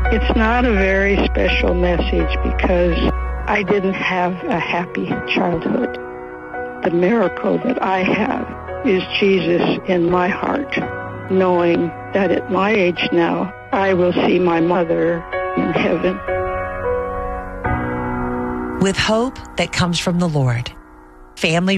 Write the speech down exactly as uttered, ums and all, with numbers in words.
It's not a very special message because I didn't have a happy childhood. The miracle that I have is Jesus in my heart, knowing that at my age now, I will see my mother in heaven. With hope that comes from the Lord, Family